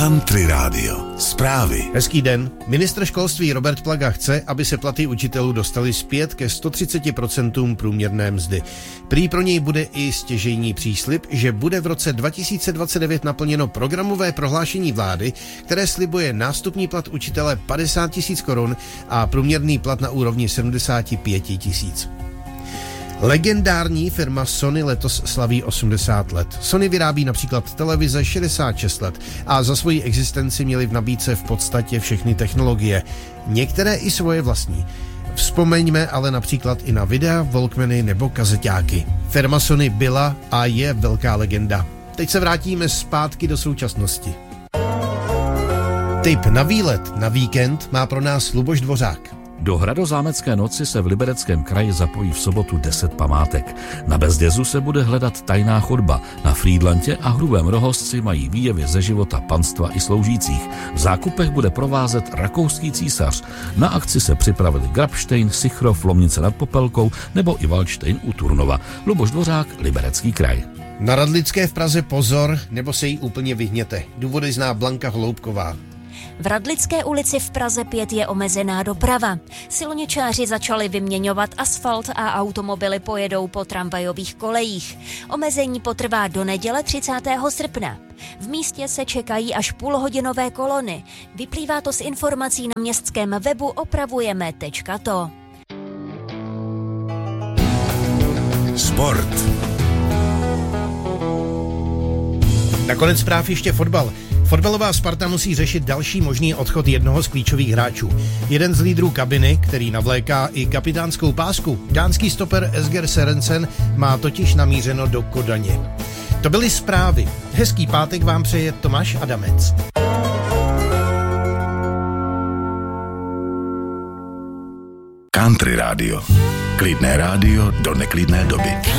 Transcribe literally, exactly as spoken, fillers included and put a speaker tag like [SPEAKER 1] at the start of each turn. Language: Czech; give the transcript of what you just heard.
[SPEAKER 1] Country Radio. Zprávy.
[SPEAKER 2] Hezký den. Ministr školství Robert Plaga chce, aby se platy učitelů dostaly zpět ke sto třicet procent průměrné mzdy. Prý pro něj bude i stěžejní příslib, že bude v roce dva tisíce dvacet devět naplněno programové prohlášení vlády, které slibuje nástupní plat učitele padesát tisíc korun a průměrný plat na úrovni sedmdesát pět tisíc. Legendární firma Sony letos slaví osmdesát let. Sony vyrábí například televize šedesát šest let a za svoji existenci měli v nabídce v podstatě všechny technologie, některé i svoje vlastní. Vzpomeňme ale například i na videa, walkmany nebo kazeťáky. Firma Sony byla a je velká legenda. Teď se vrátíme zpátky do současnosti. Tip na výlet na víkend má pro nás Luboš Dvořák.
[SPEAKER 3] Do Hradozámecké noci se v Libereckém kraji zapojí v sobotu deset památek. Na Bezdězu se bude hledat tajná chodba. Na Frýdlantě a Hrubém Rohozci mají výjevy ze života panstva i sloužících. V zákupech bude provázet rakouský císař. Na akci se připravili Grabštejn, Sichrov, Lomnice nad Popelkou nebo i Valdštejn u Turnova. Luboš Dvořák, Liberecký kraj.
[SPEAKER 2] Na Radlické v Praze pozor, nebo se jí úplně vyhněte. Důvody zná Blanka Hloubková.
[SPEAKER 4] V Radlické ulici v Praze pět je omezená doprava. Silničáři začali vyměňovat asfalt a automobily pojedou po tramvajových kolejích. Omezení potrvá do neděle třicátého srpna. V místě se čekají až půlhodinové kolony. Vyplývá to z informací na městském webu opravujeme tečka to.
[SPEAKER 1] Sport.
[SPEAKER 2] Nakonec zpráv ještě fotbal. Fotbalová Sparta musí řešit další možný odchod jednoho z klíčových hráčů. Jeden z lídrů kabiny, který navléká i kapitánskou pásku, dánský stoper Esger Sørensen, má totiž namířeno do Kodaně. To byly zprávy. Hezký pátek vám přeje Tomáš Adamec.
[SPEAKER 1] Country Radio. Klidné rádio do neklidné doby.